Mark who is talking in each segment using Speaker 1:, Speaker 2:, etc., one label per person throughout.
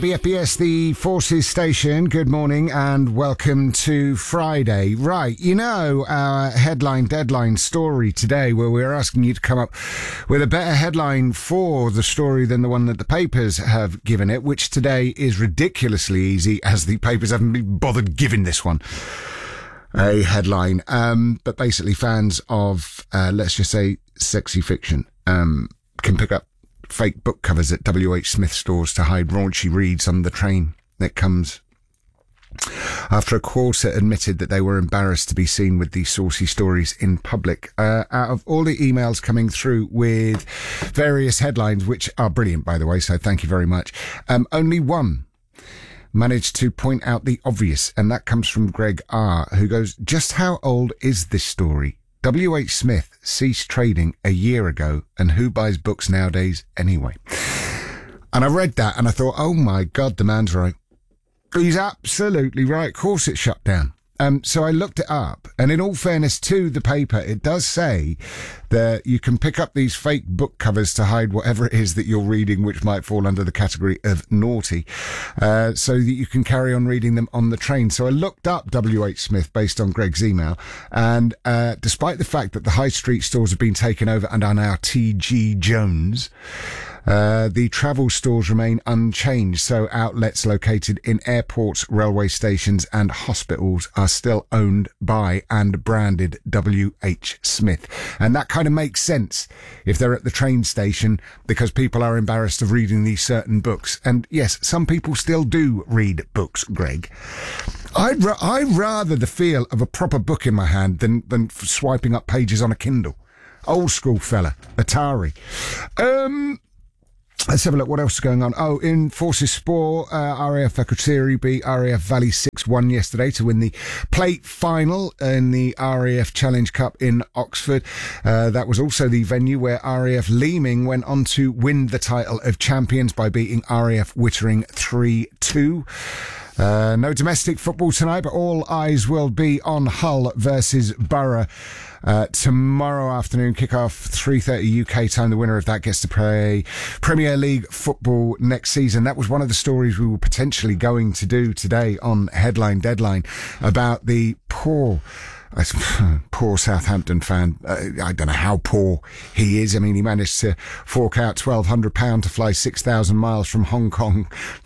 Speaker 1: BFBS, the Forces Station. Good morning and welcome to Friday. Right, you know our headline deadline story today, where we're asking you to come up with a better headline for the story than the one that the papers have given it, which today is ridiculously easy as the papers haven't been bothered giving this one a headline. But basically fans of, let's just say, sexy fiction can pick up fake book covers at WH Smith stores to hide raunchy reads on the train that comes after a quarter admitted that they were embarrassed to be seen with these saucy stories in public. Out of all the emails coming through with various headlines, which are brilliant, by the way, so thank you very much, only one managed to point out the obvious, and that comes from Greg R., who goes, just how old is this story? WH Smith ceased trading a year ago, and who buys books nowadays anyway? And I read that and I thought, oh my God, the man's right. He's absolutely right. Of course it shut down. So I looked it up, and in all fairness to the paper, it does say that you can pick up these fake book covers to hide whatever it is that you're reading, which might fall under the category of naughty, so that you can carry on reading them on the train. So I looked up WH Smith based on Greg's email, and despite the fact that the high street stores have been taken over and are now TG Jones, the travel stores remain unchanged, so outlets located in airports, railway stations and hospitals are still owned by and branded WH Smith. And that kind of makes sense if they're at the train station, because people are embarrassed of reading these certain books. And yes, some people still do read books, Greg. I'd rather the feel of a proper book in my hand than swiping up pages on a Kindle. Old school fella. Atari. Let's have a look. What else is going on? Oh, in Forces Sport, RAF Akrotiri beat RAF Valley 6-1 yesterday to win the plate final in the RAF Challenge Cup in Oxford. That was also the venue where RAF Leeming went on to win the title of champions by beating RAF Wittering 3-2. No domestic football tonight, but all eyes will be on Hull versus Borough tomorrow afternoon. Kick-off 3:30 UK time. The winner of that gets to play Premier League football next season. That was one of the stories we were potentially going to do today on Headline Deadline about the poor Southampton fan. I don't know how poor he is. I mean, he managed to fork out £1,200 to fly 6,000 miles from Hong Kong.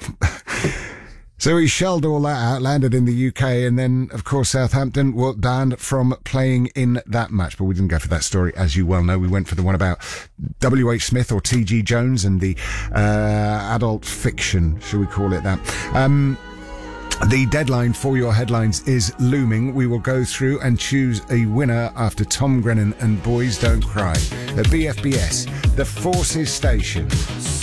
Speaker 1: So he shelled all that out, landed in the UK, and then, of course, Southampton were banned from playing in that match. But we didn't go for that story, as you well know. We went for the one about WH Smith or TG Jones and the adult fiction, shall we call it that. The deadline for your headlines is looming. We will go through and choose a winner after Tom Grennan and Boys Don't Cry at BFBS, the Forces Station.